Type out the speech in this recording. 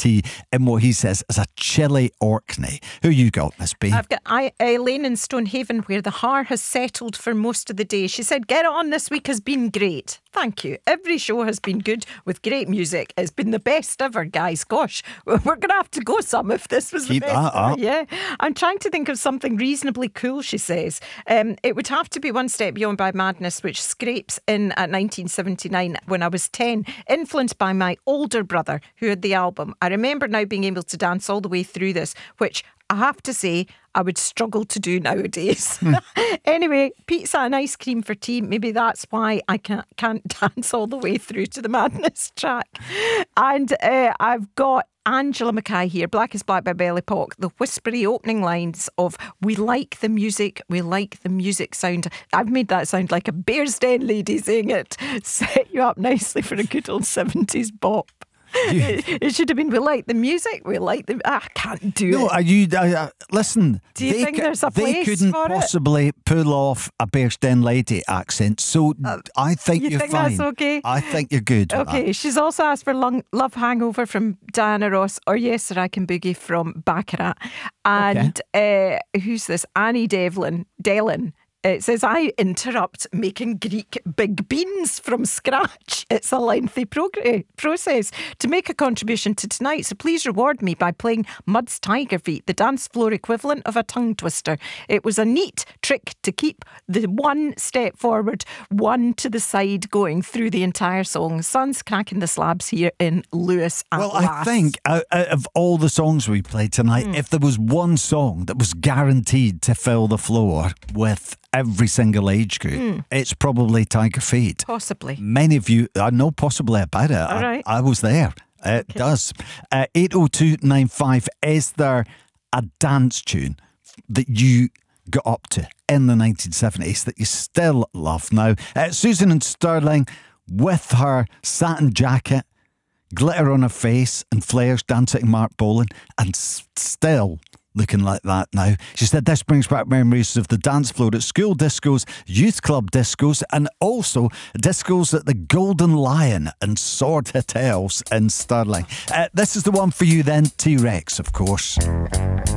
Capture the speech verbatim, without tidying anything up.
tea in what he says is a chilly Orkney. Who you got, Miss B? I've got I, Elaine in Stonehaven, where the har has settled for most of the day. She said, get it on this week has been great. Thank you. Every show has been good with great music. It's been the best ever, guys. Gosh, we're going to have to go some if this was Keep the best that ever. up. Yeah. I'm trying to think of something reasonably cool, she says. Um, it would have to be One Step Beyond by Madness, which scrapes in at nineteen seventy-nine when I was ten, influenced by my older brother who had the album. I remember now being able to dance all the way through this, which I have to say I would struggle to do nowadays. Anyway, pizza and ice cream for tea. Maybe that's why I can't, can't dance all the way through to the Madness track. And uh, I've got Angela Mackay here, Black is Black by Belly Pop, the whispery opening lines of we like the music, we like the music sound. I've made that sound like a Bears Den lady saying it. Set you up nicely for a good old seventies bop. It, it should have been we like the music, we like the... I can't do No, it. are you... Uh, uh, listen, Do you they, think there's a they place couldn't for it? possibly pull off a Bears Den lady accent, so Uh, I think you you're think fine. that's okay? I think you're good. with Okay, that. she's also asked for Lung, Love Hangover from Diana Ross or Yes Sir I Can Boogie from Baccarat. And uh, who's this? Annie Devlin, Dellin. It says, I interrupt making Greek big beans from scratch. It's a lengthy progr- process to make a contribution to tonight, so please reward me by playing Mud's Tiger Feet, the dance floor equivalent of a tongue twister. It was a neat trick to keep the one step forward, one to the side going through the entire song. Sun's cracking the slabs here in Lewis at Well, I last. think out, out of all the songs we played tonight, Mm. if there was one song that was guaranteed to fill the floor with every single age group, Mm. it's probably Tiger Feet. Possibly. Many of you, I know possibly about it. All I, right. I was there. It Okay. does. Uh, eight oh two nine five, is there a dance tune that you got up to in the nineteen seventies that you still love now? Uh, Susan and Stirling, with her satin jacket, glitter on her face and flares, dancing Mark Bolan, and s- still looking like that now. She said this brings back memories of the dance floor at school discos, youth club discos, and also discos at the Golden Lion and Sword Hotels in Stirling. Uh, this is the one for you then, T-Rex, of course.